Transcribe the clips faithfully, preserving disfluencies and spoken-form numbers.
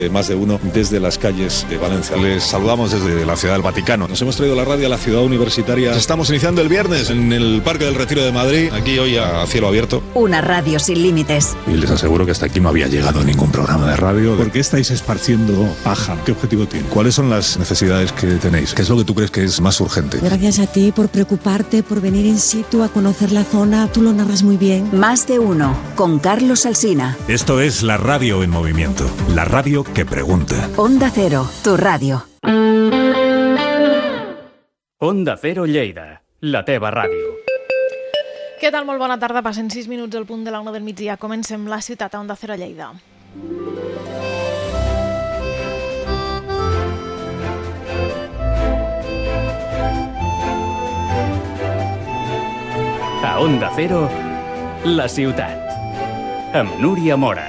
Más de uno desde las calles de Valencia. Les saludamos desde la Ciudad del Vaticano. Nos hemos traído la radio a la ciudad universitaria. Estamos iniciando el viernes en el Parque del Retiro de Madrid, aquí hoy a cielo abierto. Una radio sin límites. Y les aseguro que hasta aquí no había llegado ningún programa de radio. ¿Por qué estáis esparciendo paja? ¿Qué objetivo tiene? ¿Cuáles son las necesidades que tenéis? ¿Qué es lo que tú crees que es más urgente? Gracias a ti por preocuparte, por venir in situ a conocer la zona. Tú lo narras muy bien. Más de uno, con Carlos Alsina. Esto es la radio en movimiento. La radio que pregunta. Onda Cero, tu ràdio. Onda Cero Lleida, la teva ràdio. Què tal? Molt bona tarda. Passen sis minuts al punt de la una del migdia. Comencem la ciutat a Onda Cero Lleida. A Onda Cero, la ciutat. Amb Núria Mora.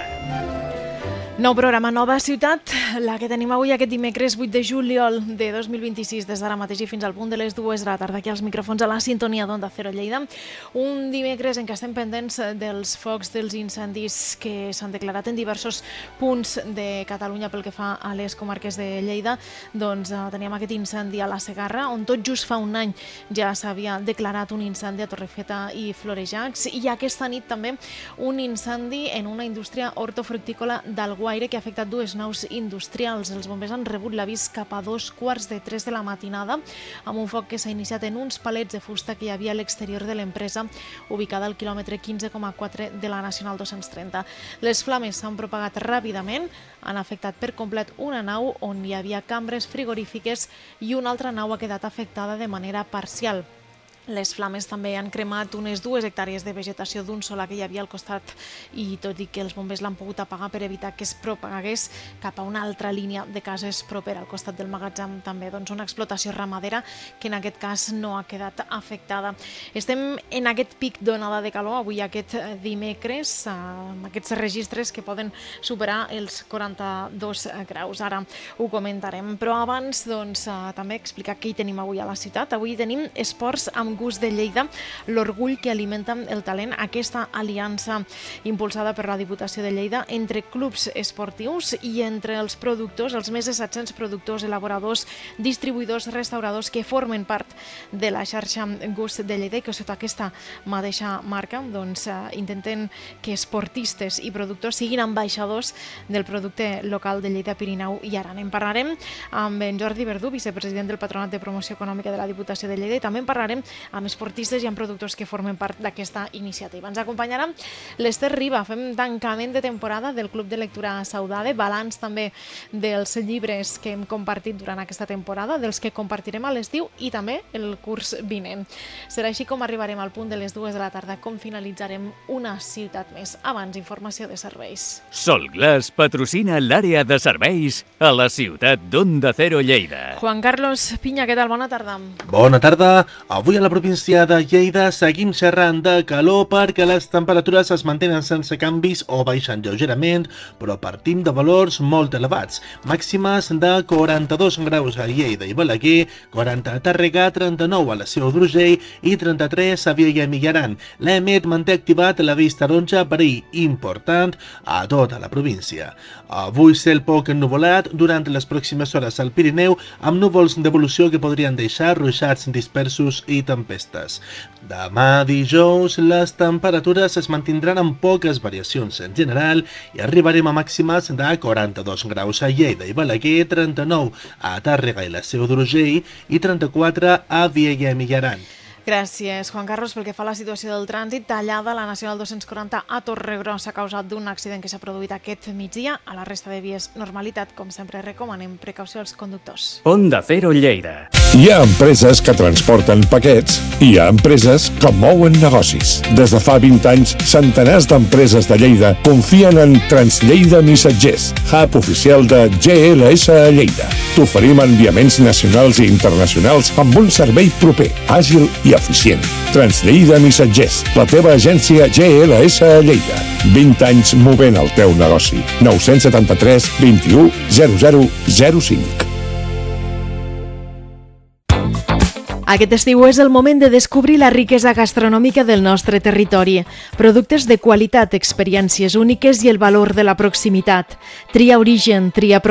Nou programa, nova ciutat, la que tenim avui aquest dimecres vuit de juliol de dos mil vint-i-sis, des d'ara mateix i fins al punt de les dues de la tarda, aquí als micròfons a la sintonia d'Onda Cero Lleida. Un dimecres en què estem pendents dels focs, dels incendis que s'han declarat en diversos punts de Catalunya pel que fa a les comarques de Lleida. Doncs eh, teníem aquest incendi a la Segarra, on tot just fa un any ja s'havia declarat un incendi a Torrefeta i Florejacs, i aquesta nit també un incendi en una indústria hortofructícola d'Alguaire que ha afectat dues naus industrials. Els bombers han rebut l'avís cap a dos quarts de tres de la matinada amb un foc que s'ha iniciat en uns palets de fusta que hi havia a l'exterior de l'empresa ubicada al quilòmetre quinze coma quatre de la Nacional dos-cents trenta. Les flames s'han propagat ràpidament, han afectat per complet una nau on hi havia cambres frigorífiques i una altra nau ha quedat afectada de manera parcial. Les flames també han cremat unes dues hectàrees de vegetació d'un solar que hi havia al costat, i tot i que els bombers l'han pogut apagar per evitar que es propagués cap a una altra línia de cases propera al costat del magatzem, també doncs, una explotació ramadera que en aquest cas no ha quedat afectada. Estem en aquest pic d'onada de calor avui aquest dimecres, amb aquests registres que poden superar els quaranta-dos graus. Ara ho comentarem, però abans doncs, també explicar què hi tenim avui a la ciutat. Avui tenim esports amb gust de Lleida, l'orgull que alimenta el talent, aquesta aliança impulsada per la Diputació de Lleida entre clubs esportius i entre els productors, els més de set-cents productors, elaboradors, distribuïdors, restauradors que formen part de la xarxa Gust de Lleida i que sota aquesta mateixa marca doncs, intenten que esportistes i productors siguin ambaixadors del producte local de Lleida, Pirineu i Aran. En parlarem amb en Jordi Verdú, vicepresident del Patronat de Promoció Econòmica de la Diputació de Lleida, i també en parlarem amb esportistes i amb productors que formen part d'aquesta iniciativa. Ens acompanyarà l'Ester Riba. Fem tancament de temporada del Club de Lectura Saudade, balanç també dels llibres que hem compartit durant aquesta temporada, dels que compartirem a l'estiu i també el curs vinent. Serà així com arribarem al punt de les dues de la tarda, com finalitzarem una ciutat més. Abans, informació de serveis. Solglass patrocina l'àrea de serveis a la ciutat d'Onda Cero Lleida. Juan Carlos Piña, què tal? Bona tarda. Bona tarda. Avui a la província de Lleida seguim xerrant de calor perquè les temperatures es mantenen sense canvis o baixen lleugerament, però partim de valors molt elevats. Màximes de quaranta-dos graus a Lleida i Balaguer, quaranta a Tàrrega, trenta-nou a la Seu d'Urgell i trenta-tres a Vielha i Aran. L'E M E T manté activat l'avís taronja, perill important a tota la província. Avui cel poc ennuvolat durant les pròximes hores al Pirineu, amb núvols d'evolució que podrien deixar ruixats dispersos i tempestes. Demà dijous les temperatures es mantindran amb poques variacions en general i arribarem a màximes de quaranta-dos graus a Lleida i Balaguer, trenta-nou a Tàrrega i la Seu d'Urgell i trenta-quatre a Vielha i Aran. Gràcies, Juan Carlos. Pel que fa a la situació del trànsit, tallada la Nacional dos-cents quaranta a Torregrossa a causa d'un accident que s'ha produït aquest migdia. A la resta de vies, normalitat. Com sempre, recomanem precaució als conductors. Onda Cero Lleida. Hi ha empreses que transporten paquets i hi ha empreses que mouen negocis. Des de fa vint anys, centenars d'empreses de Lleida confien en Translleida Missatgers, hub oficial de G L S a Lleida. T'oferim enviaments nacionals i internacionals amb un servei proper, àgil i eficient. Translleida Missatgers, la teva agència G L S a Lleida. vint anys movent el teu negoci. nou set tres, vint-i-u, zero zero zero cinc. Aquest estiu és el moment de descobrir la riquesa gastronòmica del nostre territori. Productes de qualitat, experiències úniques i el valor de la proximitat. Tria origen, tria